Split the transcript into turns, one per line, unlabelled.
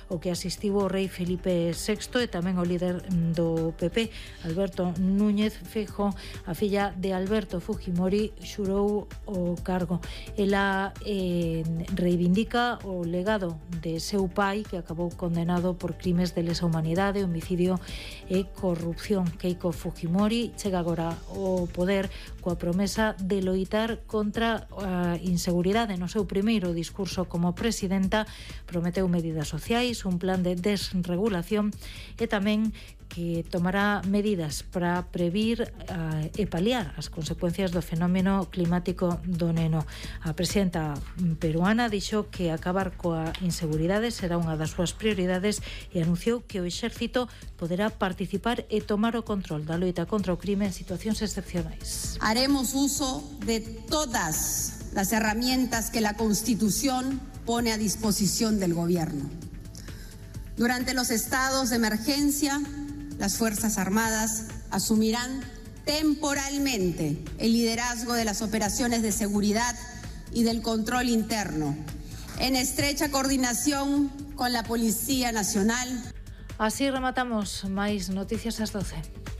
o que asistiu o rei Felipe VI e tamén o líder do PP, Alberto Núñez Feijóo. A filla de Alberto Fujimori xurou o cargo. Ela reivindica o legado de seu pai, que acabou condenado por crimes de lesa humanidade, homicidio e corrupción. Keiko Fujimori chega agora ao poder coa promesa de loitar contra a inseguridade. No seu primeiro discurso como presidenta prometeu medidas sociais, un plan de desregulación e tamén que tomará medidas para previr e paliar as consecuencias do fenómeno climático do Neno. A presidenta peruana dixo que acabar coa inseguridade será unha das súas prioridades e anunciou que o exército poderá participar e tomar o control da loita contra o crime en situacións excepcionais.
Haremos uso de todas las herramientas que la Constitución pone a disposición del Gobierno. Durante los estados de emergencia, las Fuerzas Armadas asumirán temporalmente el liderazgo de las operaciones de seguridad y del control interno, en estrecha coordinación con la Policía Nacional.
Así rematamos máis noticias ás 12.